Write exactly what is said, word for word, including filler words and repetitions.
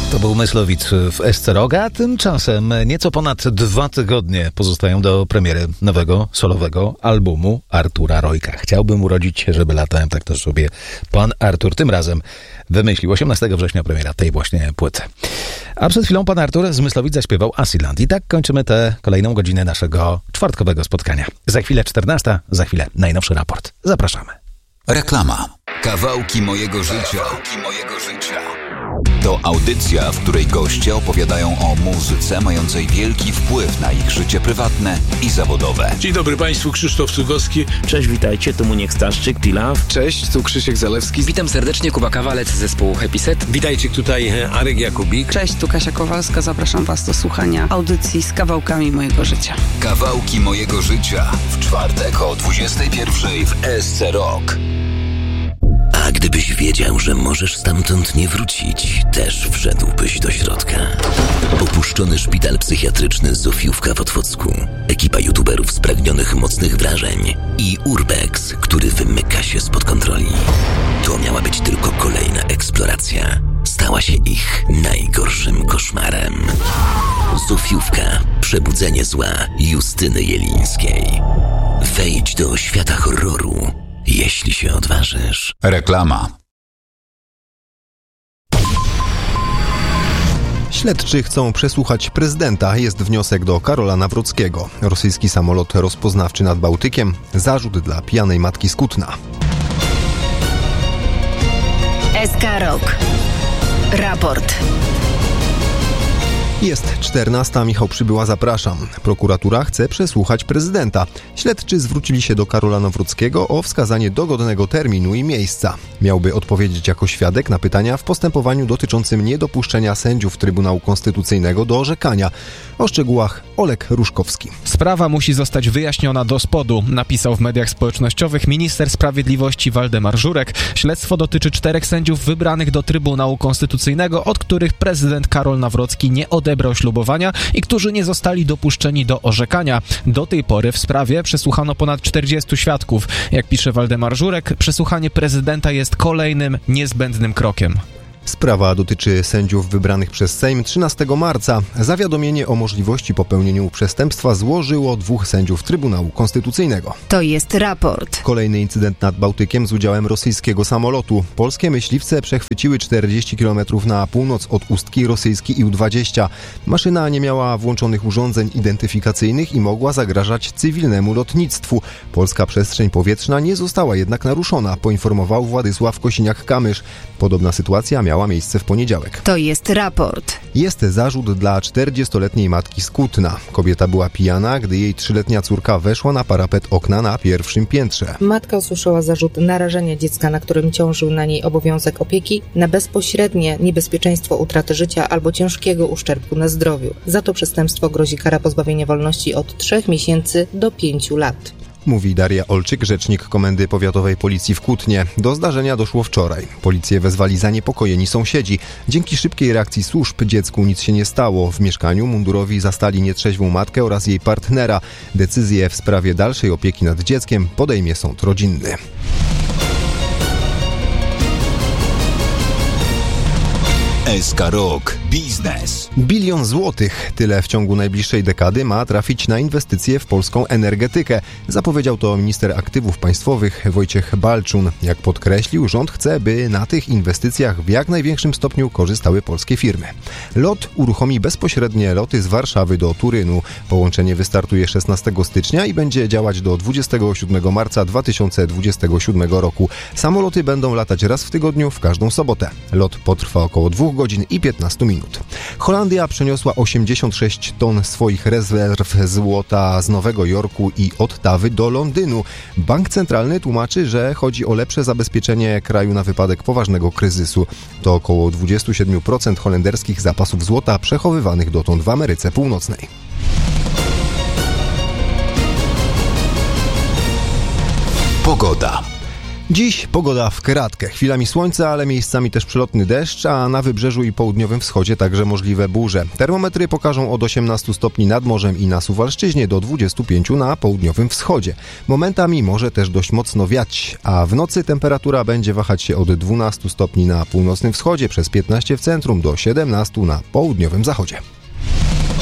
To był Myslowic w Esceroga. Tymczasem nieco ponad dwa tygodnie pozostają do premiery nowego solowego albumu Artura Rojka. Chciałbym urodzić się, żeby latałem, tak też sobie pan Artur tym razem wymyślił. osiemnastego września premiera tej właśnie płyty. A przed chwilą pan Artur z Myslowic zaśpiewał Asiland. I tak kończymy tę kolejną godzinę naszego czwartkowego spotkania. Za chwilę czternasta, za chwilę najnowszy raport. Zapraszamy. Reklama. Kawałki mojego życia. Kawałki mojego życia. To audycja, w której goście opowiadają o muzyce mającej wielki wpływ na ich życie prywatne i zawodowe. Dzień dobry Państwu, Krzysztof Cugowski. Cześć, witajcie, tu Muniek Staszczyk, T-Love. Cześć, tu Krzysiek Zalewski. Witam serdecznie, Kuba Kawalec z zespołu Happy Set. Witajcie, tutaj Arek Jakubik. Cześć, tu Kasia Kowalska, zapraszam Was do słuchania audycji z kawałkami mojego życia. Kawałki mojego życia w czwartek o dwudziestej pierwszej w S C Rock. A gdybyś wiedział, że możesz stamtąd nie wrócić, też wszedłbyś do środka. Opuszczony szpital psychiatryczny Zofiówka w Otwocku, ekipa youtuberów spragnionych mocnych wrażeń i Urbex, który wymyka się spod kontroli. To miała być tylko kolejna eksploracja. Stała się ich najgorszym koszmarem. Zofiówka. Przebudzenie zła Justyny Jelińskiej. Wejdź do świata horroru, jeśli się odważysz. Reklama. Śledczy chcą przesłuchać prezydenta. Jest wniosek do Karola Nawrockiego. Rosyjski samolot rozpoznawczy nad Bałtykiem. Zarzut dla pijanej matki z Kutna. S K Rock. Raport. Jest czternasta, Michał Przybyła, zapraszam. Prokuratura chce przesłuchać prezydenta. Śledczy zwrócili się do Karola Nawrockiego o wskazanie dogodnego terminu i miejsca. Miałby odpowiedzieć jako świadek na pytania w postępowaniu dotyczącym niedopuszczenia sędziów Trybunału Konstytucyjnego do orzekania. O szczegółach Olek Ruszkowski. Sprawa musi zostać wyjaśniona do spodu, napisał w mediach społecznościowych minister sprawiedliwości Waldemar Żurek. Śledztwo dotyczy czterech sędziów wybranych do Trybunału Konstytucyjnego, od których prezydent Karol Nawrocki nie odebrał ślubowania i którzy nie zostali dopuszczeni do orzekania. Do tej pory w sprawie przesłuchano ponad czterdziestu świadków. Jak pisze Waldemar Żurek, przesłuchanie prezydenta jest kolejnym niezbędnym krokiem. Sprawa dotyczy sędziów wybranych przez Sejm trzynastego marca. Zawiadomienie o możliwości popełnienia przestępstwa złożyło dwóch sędziów Trybunału Konstytucyjnego. To jest raport. Kolejny incydent nad Bałtykiem z udziałem rosyjskiego samolotu. Polskie myśliwce przechwyciły czterdzieści kilometrów na północ od Ustki rosyjski I U dwadzieścia. Maszyna nie miała włączonych urządzeń identyfikacyjnych i mogła zagrażać cywilnemu lotnictwu. Polska przestrzeń powietrzna nie została jednak naruszona, poinformował Władysław Kosiniak-Kamysz. Podobna sytuacja miała miejsce w poniedziałek. To jest raport. Jest zarzut dla czterdziestoletniej matki z Kutna. Kobieta była pijana, gdy jej trzyletnia córka weszła na parapet okna na pierwszym piętrze. Matka usłyszała zarzut narażenia dziecka, na którym ciążył na niej obowiązek opieki, na bezpośrednie niebezpieczeństwo utraty życia albo ciężkiego uszczerbku na zdrowiu. Za to przestępstwo grozi kara pozbawienia wolności od trzech miesięcy do pięciu lat. Mówi Daria Olczyk, rzecznik Komendy Powiatowej Policji w Kutnie. Do zdarzenia doszło wczoraj. Policję wezwali zaniepokojeni sąsiedzi. Dzięki szybkiej reakcji służb dziecku nic się nie stało. W mieszkaniu mundurowi zastali nietrzeźwą matkę oraz jej partnera. Decyzję w sprawie dalszej opieki nad dzieckiem podejmie sąd rodzinny. S K Rock Biznes. Bilion złotych. Tyle w ciągu najbliższej dekady ma trafić na inwestycje w polską energetykę. Zapowiedział to minister aktywów państwowych Wojciech Balczun. Jak podkreślił, rząd chce, by na tych inwestycjach w jak największym stopniu korzystały polskie firmy. LOT uruchomi bezpośrednie loty z Warszawy do Turynu. Połączenie wystartuje szesnastego stycznia i będzie działać do dwudziestego siódmego marca dwa tysiące dwudziestego siódmego roku. Samoloty będą latać raz w tygodniu w każdą sobotę. Lot potrwa około dwóch godzin i piętnastu minut. Holandia przeniosła osiemdziesiąt sześć ton swoich rezerw złota z Nowego Jorku i Ottawy do Londynu. Bank Centralny tłumaczy, że chodzi o lepsze zabezpieczenie kraju na wypadek poważnego kryzysu. To około dwadzieścia siedem procent holenderskich zapasów złota przechowywanych dotąd w Ameryce Północnej. Pogoda. Dziś pogoda w kratkę. Chwilami słońca, ale miejscami też przelotny deszcz, a na wybrzeżu i południowym wschodzie także możliwe burze. Termometry pokażą od osiemnastu stopni nad morzem i na Suwalszczyźnie do dwudziestu pięciu na południowym wschodzie. Momentami może też dość mocno wiać, a w nocy temperatura będzie wahać się od dwunastu stopni na północnym wschodzie, przez piętnaście w centrum do siedemnastu na południowym zachodzie.